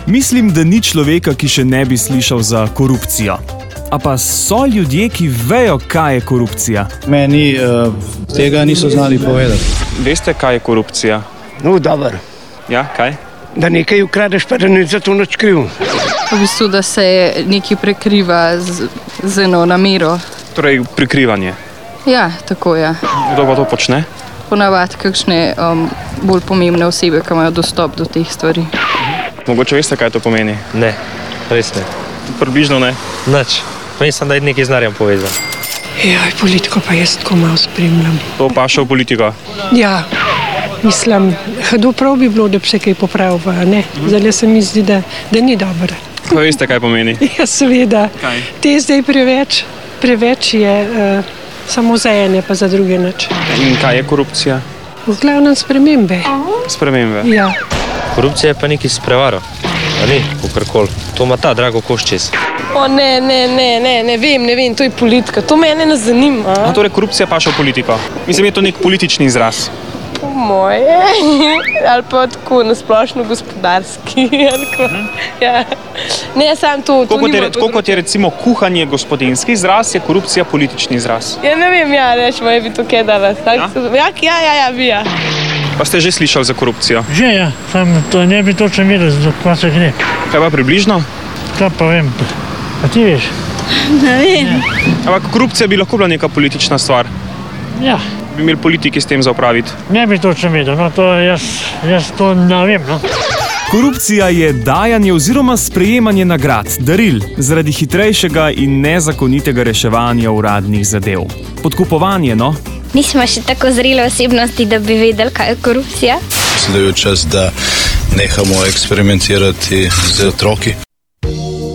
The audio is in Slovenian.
Mislim, da ni človeka, ki še ne bi slišal za korupcijo. A pa so ljudje, ki vejo, kaj je korupcija? Meni tega niso znali povedati. Veste, kaj je korupcija? No, dobro. Ja, kaj? Da nekaj ukradeš, pa da ni za to nič kriv. V bistvu, da se nekaj prekriva z eno namero. Torej, prikrivanje. Ja, tako je. Kdo pa to počne? Ponavadi kakšne bolj pomembne osebe, ki imajo dostop do teh stvari. Mogoče veste, kaj to pomeni? Ne, res ne. Približno ne. Nič. Mislim, da je nekaj z denarjem povezan. Joj, politiko pa jaz tako malo spremljam. To paše v politiko? Ja, mislim, hudo prav bi bilo, da bi se kaj popravil, ne? Zdaj se mi zdi, da ni dobro. Pa veste, kaj pomeni? Ja, seveda. Kaj? Te zdaj preveč je samo za ene, pa za druge nič. In kaj je korupcija? V glavnem spremembe. Spremembe? Ja. Korupcija je pa nekaj s prevaro. A ni, kakorkoli. To ima ta Drago Koščez. O ne vem, to je politika. To mene ne zanima. A torej korupcija paše v politiko? Mislim, je to nek politični izraz. Po moje. Ali pa tako nasplošno gospodarski. Ja. Ne, samo to. Tako kot je recimo kuhanje gospodinjski izraz, je korupcija politični izraz. Ja, ne vem, rečemo, je bi to kaj dala. Ja, bi ja. Pa ste že slišali za korupcijo? Že ja, sam to ne bi točno vedel, za kaj se gre. Kaj pa približno? Kaj pa vem, a ti veš? Ne vem. Ampak korupcija bi lahko bila neka politična stvar. Ja. Bi imeli politiki s tem za opraviti? Ne bi točno vedel, no to jaz to ne vem, no. Korupcija je dajanje oziroma sprejemanje nagrad, daril, zaradi hitrejšega in nezakonitega reševanja uradnih zadev. Podkupovanje, no? Nismo še tako zrele osebnosti, da bi vedeli, kaj je korupcija. Mislim, da je čas, da nehamo eksperimentirati z otroki.